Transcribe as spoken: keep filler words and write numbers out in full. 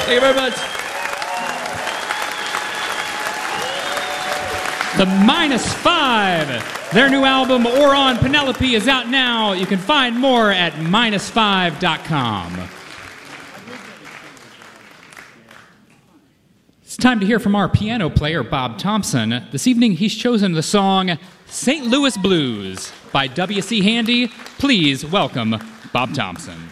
Thank you very much. The Minus Five. Their new album, Or on Penelope, is out now. You can find more at minus five dot com. It's time to hear from our piano player, Bob Thompson. This evening, he's chosen the song Saint Louis Blues by W C Handy. Please welcome Bob Thompson.